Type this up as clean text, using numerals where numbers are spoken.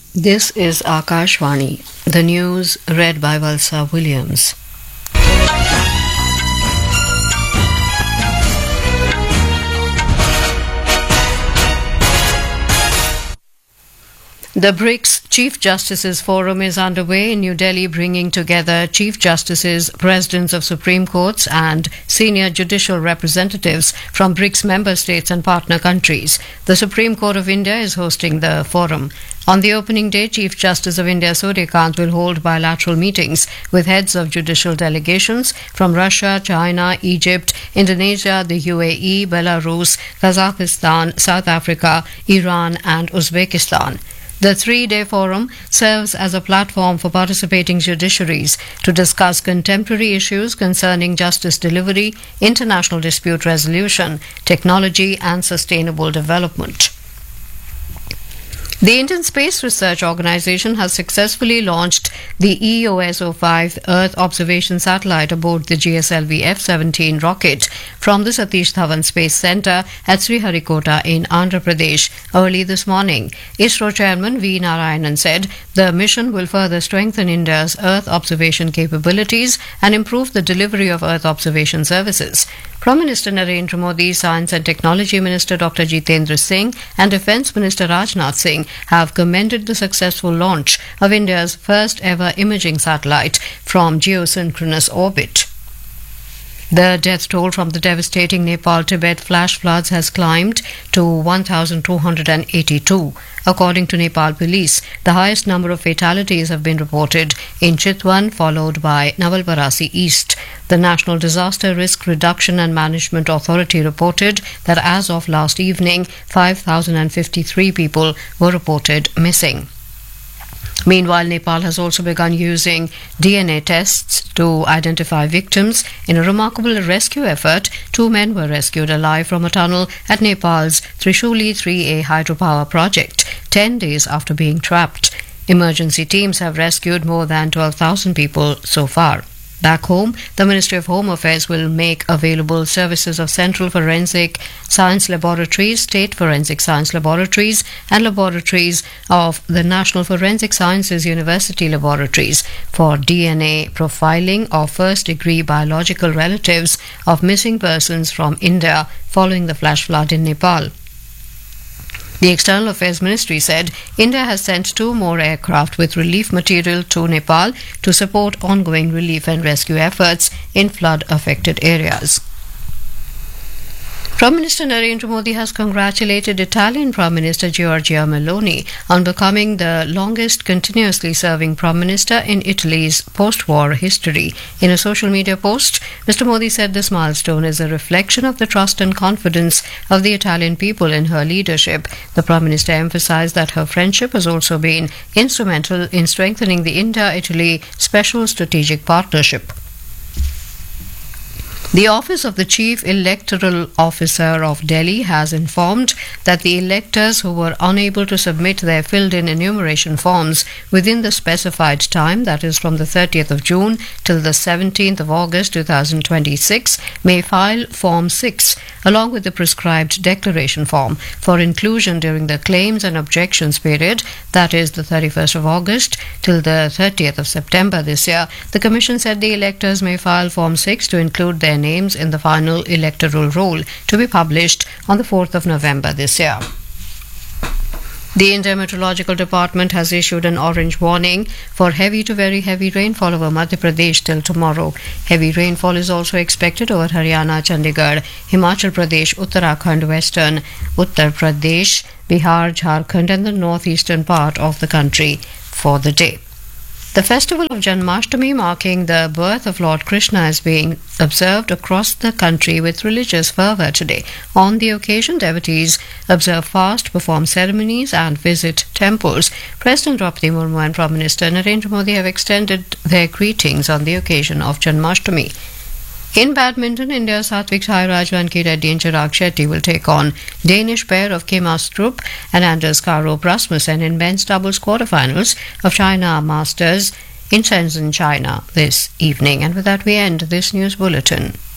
This is Akashvani. The news read by Valsa Williams. The BRICS Chief Justices Forum is underway in New Delhi, bringing together Chief Justices, Presidents of Supreme Courts and senior judicial representatives from BRICS member states and partner countries. The Supreme Court of India is hosting the forum. On the opening day, Chief Justice of India Suryakant will hold bilateral meetings with heads of judicial delegations from Russia, China, Egypt, Indonesia, the UAE, Belarus, Kazakhstan, South Africa, Iran and Uzbekistan. The three-day forum serves as a platform for participating judiciaries to discuss contemporary issues concerning justice delivery, international dispute resolution, technology and sustainable development. The Indian Space Research Organisation has successfully launched the EOS-05 Earth observation satellite aboard the GSLV F-17 rocket from the Satish Dhawan Space Centre at Sriharikota in Andhra Pradesh early this morning. ISRO Chairman V. Narayanan said the mission will further strengthen India's Earth observation capabilities and improve the delivery of Earth observation services. Prime Minister Narendra Modi, Science and Technology Minister Dr. Jitendra Singh and Defence Minister Rajnath Singh have commended the successful launch of India's first ever imaging satellite from geosynchronous orbit. The death toll from the devastating Nepal-Tibet flash floods has climbed to 1,282. According to Nepal police, the highest number of fatalities have been reported in Chitwan, followed by Nawalparasi East. The National Disaster Risk Reduction and Management Authority reported that as of last evening, 5,053 people were reported missing. Meanwhile, Nepal has also begun using DNA tests to identify victims. In a remarkable rescue effort, 2 men were rescued alive from a tunnel at Nepal's Trishuli 3A hydropower project, 10 days after being trapped. Emergency teams have rescued more than 12,000 people so far. Back home, the Ministry of Home Affairs will make available services of Central Forensic Science Laboratories, State Forensic Science Laboratories and laboratories of the National Forensic Sciences University Laboratories for DNA profiling of first-degree biological relatives of missing persons from India following the flash flood in Nepal. The External Affairs Ministry said India has sent 2 more aircraft with relief material to Nepal to support ongoing relief and rescue efforts in flood-affected areas. Prime Minister Narendra Modi has congratulated Italian Prime Minister Giorgia Meloni on becoming the longest continuously serving Prime Minister in Italy's post-war history. In a social media post, Mr. Modi said this milestone is a reflection of the trust and confidence of the Italian people in her leadership. The Prime Minister emphasized that her friendship has also been instrumental in strengthening the India-Italy Special Strategic Partnership. The Office of the Chief Electoral Officer of Delhi has informed that the electors who were unable to submit their filled-in enumeration forms within the specified time, that is from the 30th of June till the 17th of August 2026, may file Form 6 along with the prescribed declaration form for inclusion during the claims and objections period, that is the 31st of August till the 30th of September this year. The Commission said the electors may file Form 6 to include their names in the final electoral roll to be published on the 4th of November this year. The India Meteorological Department has issued an orange warning for heavy to very heavy rainfall over Madhya Pradesh till tomorrow. Heavy rainfall is also expected over Haryana, Chandigarh, Himachal Pradesh, Uttarakhand, Western Uttar Pradesh, Bihar, Jharkhand and the northeastern part of the country for the day. The festival of Janmashtami, marking the birth of Lord Krishna, is being observed across the country with religious fervour today. On the occasion, devotees observe fast, perform ceremonies and visit temples. President Draupadi Murmu and Prime Minister Narendra Modi have extended their greetings on the occasion of Janmashtami. In badminton, India's Satvik Sairaj, Ranki Reddy and Chirag Shetty will take on Danish pair of Kim Astrup and Anders Karup Rasmussen in men's doubles quarterfinals of China Masters in Shenzhen, China this evening. And with that we end this news bulletin.